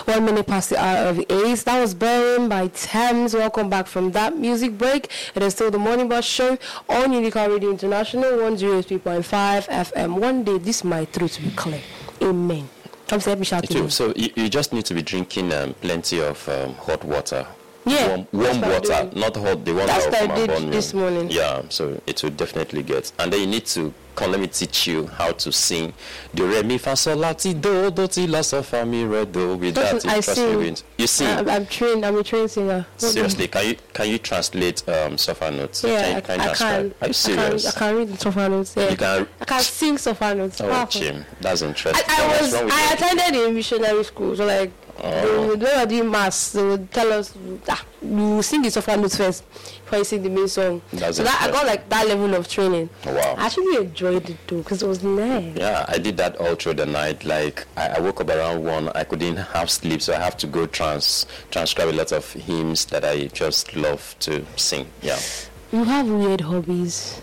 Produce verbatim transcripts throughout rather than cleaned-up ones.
One minute past the hour of eight. That was Burning by Thames. Welcome back from that music break. It is still the Morning Bus Show on Unicorn Radio International, one oh three point five F M. One day, this might truth be clear. Amen. Come say, me so you, you just need to be drinking um, plenty of um, hot water. Yeah, warm, warm water, not hot. The one that's that I did this morning. Yeah, so it will definitely get. And then you need to come. Let me teach you how to sing. Do re mi fa sol la ti do do ti la sol fa mi re do. With that, I sing. You sing. I'm, I'm trained. I'm a trained singer. Seriously, can you can you translate um sofa notes? Yeah, can, I, can. I can. Are you serious? I can, I can read the sofa notes. Yeah. You can. I can sing sofa notes. Oh, Jim, that's interesting. I, I was. I you? attended a missionary school, so like. Oh. When we were doing mass, they would tell us, ah, you sing the sofa notes first before you sing the main song. That's so that I got like that level of training. Wow. I actually enjoyed it though, because it was nice. Yeah, I did that all through the night. Like I, I woke up around one, I couldn't have sleep, so I have to go trans transcribe a lot of hymns that I just love to sing. Yeah. You have weird hobbies.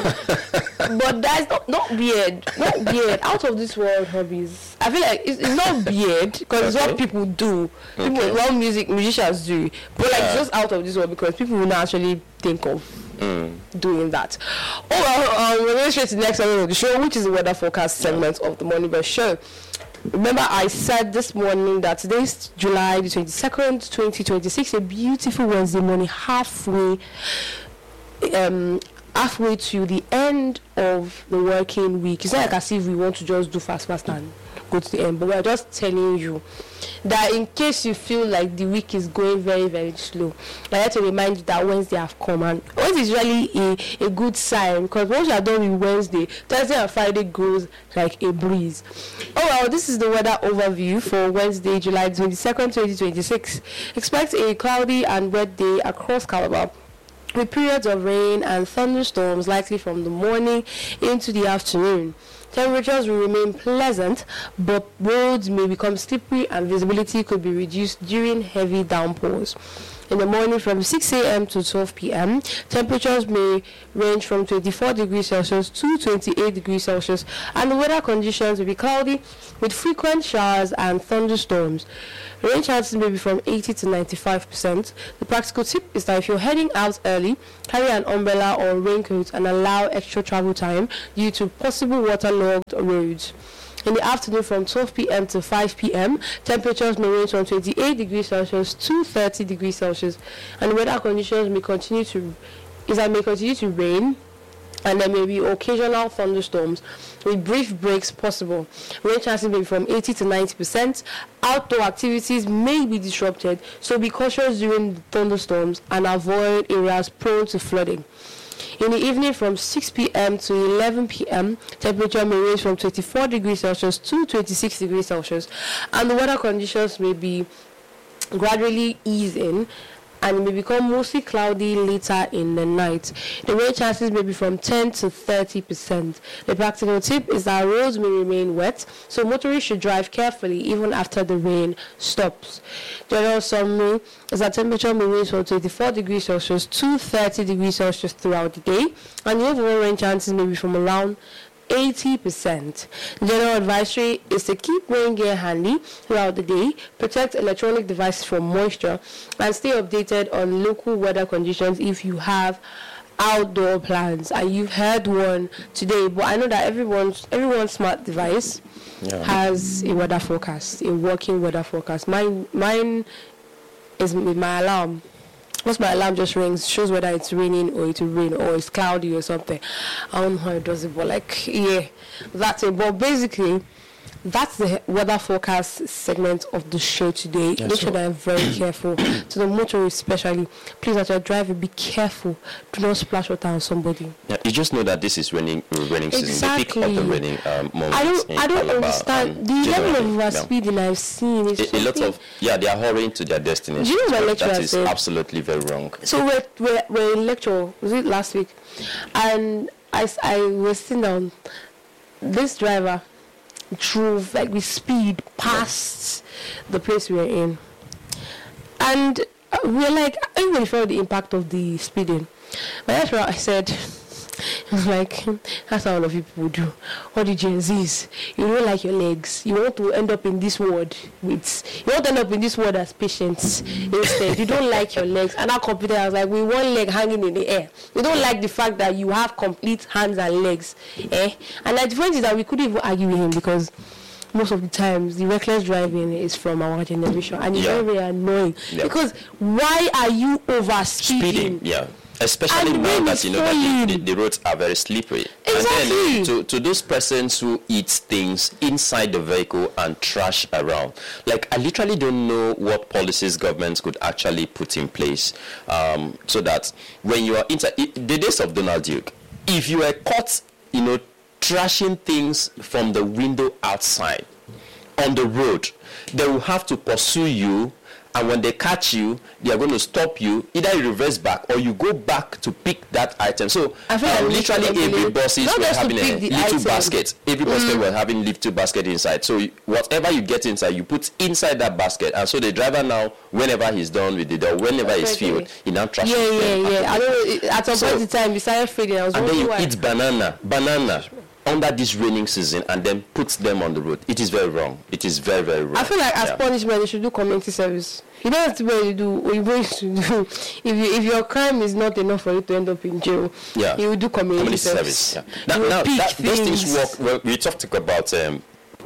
But that's not, not weird. Not weird. Out of this world hobbies. I feel like it's, it's not weird because okay. it's what people do. People, okay. what music musicians do. But like yeah. just out of this world because people will not actually think of mm. doing that. Oh well, um, we're going straight to the next segment of the show, which is the weather forecast segment yeah. of the Morning Bus Show. Remember, I said this morning that today's July the twenty-second, twenty twenty-six, a beautiful Wednesday morning, halfway. Um, halfway to the end of the working week. It's not like as if we want to just do fast fast and go to the end, but we're just telling you that in case you feel like the week is going very very slow, I like to remind you that Wednesday have come, and Wednesday is really a, a good sign, because once you are done with Wednesday, Thursday and Friday goes like a breeze. Oh well, this is the weather overview for Wednesday, July twenty-second, twenty twenty-six. Expect a cloudy and wet day across Calabar, with periods of rain and thunderstorms likely from the morning into the afternoon. Temperatures will remain pleasant, but roads may become slippery and visibility could be reduced during heavy downpours. In the morning from six a.m. to twelve p.m., temperatures may range from twenty-four degrees Celsius to twenty-eight degrees Celsius, and the weather conditions will be cloudy with frequent showers and thunderstorms. Rain chances may be from eighty to ninety-five percent. The practical tip is that if you're heading out early, carry an umbrella or raincoat and allow extra travel time due to possible waterlogged roads. In the afternoon from twelve p.m. to five p.m., temperatures may range from twenty-eight degrees Celsius to thirty degrees Celsius, and the weather conditions may continue to is that may continue to rain, and there may be occasional thunderstorms with brief breaks possible. Rain chances may be from eighty to ninety percent. Outdoor activities may be disrupted, so be cautious during the thunderstorms and avoid areas prone to flooding. In the evening from six p.m. to eleven p.m., temperature may range from twenty-four degrees Celsius to twenty-six degrees Celsius, and the weather conditions may be gradually easing, and it may become mostly cloudy later in the night. The rain chances may be from ten to thirty percent. The practical tip is that roads may remain wet, so motorists should drive carefully even after the rain stops. General summary is that temperature may range from twenty-four degrees Celsius to thirty degrees Celsius throughout the day, and the overall rain chances may be from around eighty percent. General advisory is to keep rain gear handy throughout the day, protect electronic devices from moisture, and stay updated on local weather conditions if you have outdoor plans. And you've heard one today, but I know that everyone's everyone's smart device yeah. has a weather forecast, a working weather forecast. Mine, mine is with my alarm. Once my alarm just rings, shows whether it's raining or it will rain or it's cloudy or something. I don't know how it does it, but like, yeah, that's it. But basically, that's the weather forecast segment of the show today. Yes, Make sure that I'm very careful. To the motorists especially, please as you're driving, be careful. Do not splash water on somebody. Yeah, you just know that this is raining raining season. Exactly. They pick up the raining um, moments. I don't, I don't understand. The level of overspeeding yeah. I've seen is a, a lot of, yeah, they are hurrying to their destination. Do you know my lecturer That is said? absolutely very wrong. So we're, we're, we're in lecture, was it last week? And I, I was sitting down. This driver drove like with speed past the place we were in, and we were like, everybody felt the impact of the speeding. But that's why I said, It's like, that's how all of people do. All the Gen Zs, you don't like your legs. You want to end up in this world with, you want to end up in this world as patients instead. You don't like your legs. And our computer was like, with one leg hanging in the air. You don't like the fact that you have complete hands and legs. Eh? And the difference is that we couldn't even argue with him because most of the times the reckless driving is from our generation, and it's yeah. very, very annoying. Yeah. Because why are you over speeding? Speeding, yeah. Especially and now that you know that the, the, the roads are very slippery. Exactly. And then to, to those persons who eat things inside the vehicle and trash around, like I literally don't know what policies governments could actually put in place um, so that when you are inside, the days of Donald Duke, if you were caught, you know, trashing things from the window outside on the road, they will have to pursue you, and when they catch you, they are going to stop you. Either you reverse back or you go back to pick that item. So I feel um, like literally every buses were having a little item. basket. Every basket mm. were having little basket inside. So whatever you get inside, you put inside that basket. And so the driver now, whenever he's done with it or whenever That's he's filled, he now trashes yeah, them. Yeah, yeah, yeah. I don't know. At some so, point in time, we started feeding. I was and then you why. eat banana, banana. under this raining season and then puts them on the road. It is very wrong. It is very, very wrong. I feel like as yeah. punishment, they should do community service. You don't have to what you do, what you're supposed to do. If you, if your crime is not enough for you to end up in jail, yeah. you will do community, community service. service. Yeah. Now, now that, those things work. Well, we talked about um,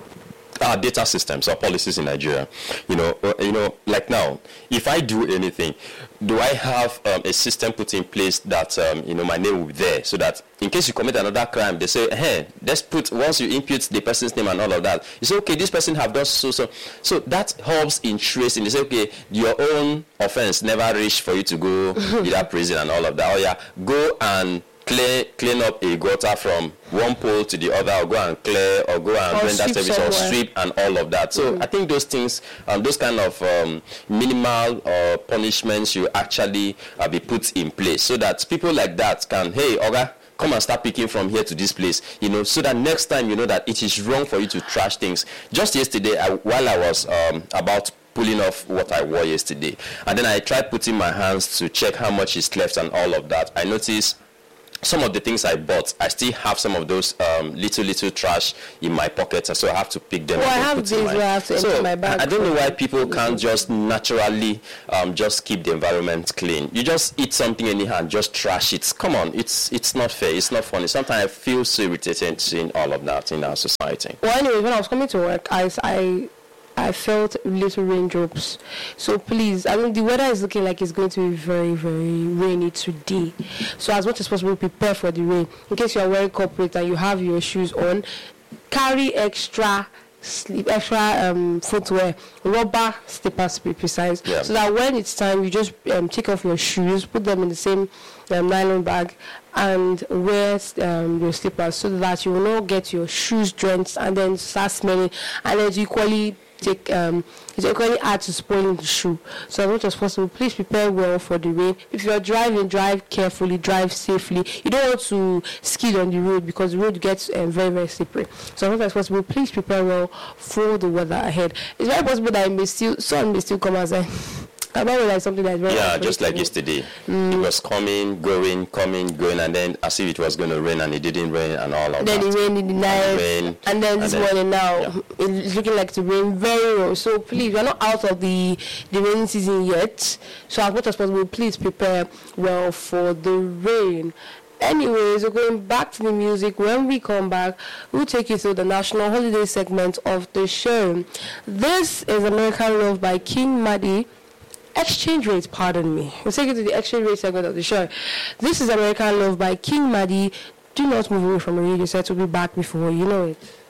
our data systems, our policies in Nigeria. You know, uh, you know, like now, if I do anything, do I have um, a system put in place that um, you know my name will be there, so that in case you commit another crime, they say, hey, let's put, once you impute the person's name and all of that, you say, okay, this person have done so so. So that helps in tracing. They say, okay, your own offense never reached for you to go to that prison and all of that. Oh yeah, go and Clean, clean up a gutter from one pole to the other, or go and clear, or go and or render service, somewhere. Or sweep, and all of that. So mm. I think those things, um, those kind of um, minimal uh, punishments should actually uh, be put in place, so that people like that can, hey, Oga, come and start picking from here to this place, you know, so that next time you know that it is wrong for you to trash things. Just yesterday, I, while I was um, about pulling off what I wore yesterday, and then I tried putting my hands to check how much is left and all of that, I noticed some of the things I bought, I still have some of those um, little, little trash in my pockets, and so I have to pick them well, up. I and have put days in my, where I have to so empty my bag. I don't know why people can't just naturally um, just keep the environment clean. You just eat something anyhow and just trash it. Come on, it's it's not fair. It's not funny. Sometimes I feel so irritated seeing all of that in our society. Well, anyway, when I was coming to work, I... I I felt little raindrops. So please, I mean, the weather is looking like it's going to be very, very rainy today. So as much as possible, prepare for the rain. In case you are wearing corporate and you have your shoes on, carry extra sleep, extra um, footwear, rubber slippers to be precise, yeah. so that when it's time, you just um, take off your shoes, put them in the same um, nylon bag, and wear um, your slippers, so that you will not get your shoes drenched and then start smelling, and then equally take um it's equally hard to spoil the shoe. So as much as possible, please prepare well for the rain. If you're driving, drive carefully, drive safely. You don't want to skid on the road because the road gets um, very, very slippery. So as much as possible, please prepare well for the weather ahead. It's very possible that it may still sun may still come as a about like something that's very yeah, just like yesterday. Mm. It was coming, going, coming, going, and then as if it was going to rain, and it didn't rain, and all of then that. Then it rained in the night, rain, and then this and then, morning now, yeah. it's looking like to rain very well. So please, we're not out of the the rainy season yet. So as much as possible, please prepare well for the rain. Anyways, we're going back to the music. When we come back, we'll take you through the national holiday segment of the show. This is American Love by King Madi. Exchange rate, pardon me. We'll take you to the exchange rate segment of the show. This is American Love by King Madi. Do not move away from the radio set. We'll be back before you know it.